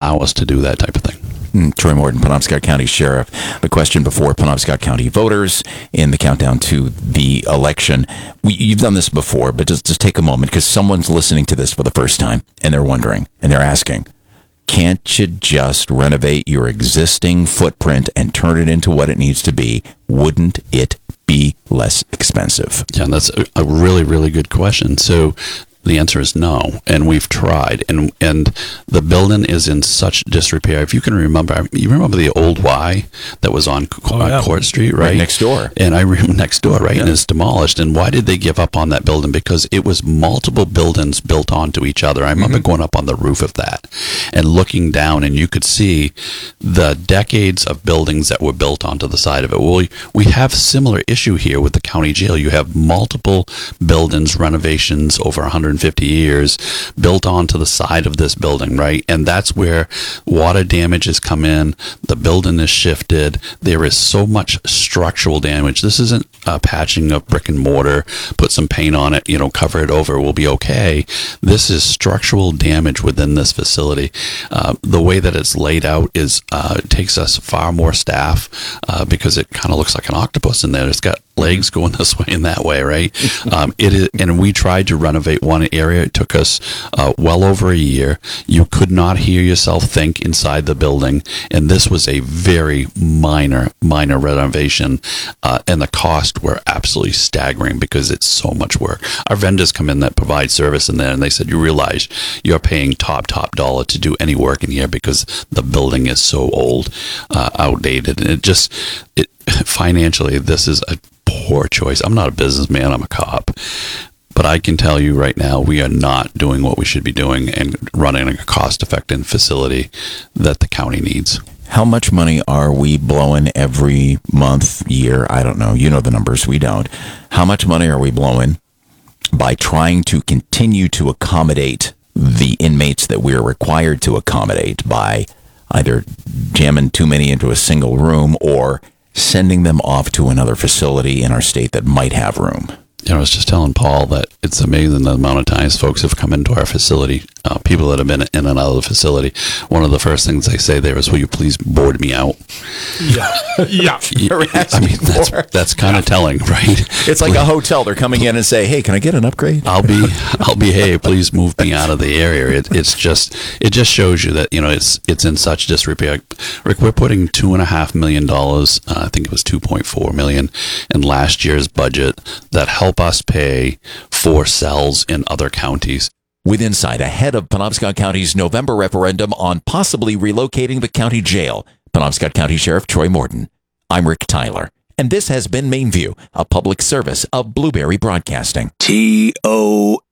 allow us to do that type of thing. Troy Morton, Penobscot County Sheriff. The question before Penobscot County voters in the countdown to the election. You've done this before, but just take a moment, because someone's listening to this for the first time, and they're wondering, and they're asking, can't you just renovate your existing footprint and turn it into what it needs to be? Wouldn't it be less expensive? Yeah, that's a really, really good question. So the answer is no, and we've tried, and the building is in such disrepair. If you can remember, you remember the old Y that was on Court Street, right? Next door. And I remember next door, right? Yeah. And it's demolished. And why did they give up on that building? Because it was multiple buildings built onto each other. I remember going up on the roof of that and looking down, and you could see the decades of buildings that were built onto the side of it. Well, we have a similar issue here with the county jail. You have multiple buildings, renovations over 150 years built onto the side of this building, right? And that's where water damage has come in. The building is shifted. There is so much structural damage. This isn't patching of brick and mortar, put some paint on it, cover it over, we'll be okay. This is structural damage within this facility. The way that it's laid out is it takes us far more staff because it kind of looks like an octopus in there. It's got legs going this way and that way, right? It is, and we tried to renovate one area. It took us well over a year. You could not hear yourself think inside the building, and this was a very minor renovation, and the costs were absolutely staggering because it's so much work. Our vendors come in that provide service in there, and they said, you realize you're paying top dollar to do any work in here because the building is so old, outdated, and it financially, this is a poor choice. I'm not a businessman, I'm a cop. But I can tell you right now, we are not doing what we should be doing and running a cost-effective facility that the county needs. How much money are we blowing every month, year? I don't know. You know the numbers. We don't. How much money are we blowing by trying to continue to accommodate the inmates that we're required to accommodate by either jamming too many into a single room or sending them off to another facility in our state that might have room? I was just telling Paul that it's amazing the amount of times folks have come into our facility, people that have been in and out of the facility. One of the first things they say there is, will you please board me out? Yeah. I mean, that's kind of telling, right? It's like a hotel. They're coming in and say, hey, can I get an upgrade? I'll be, hey, please move me out of the area. It just shows you that, it's in such disrepair. Rick, we're putting $2.5 million, I think it was $2.4 million in last year's budget that help us pay for cells in other counties. With insight ahead of Penobscot County's November referendum on possibly relocating the county jail, Penobscot County Sheriff Troy Morton. I'm Rick Tyler, and this has been Mainview, a public service of Blueberry Broadcasting.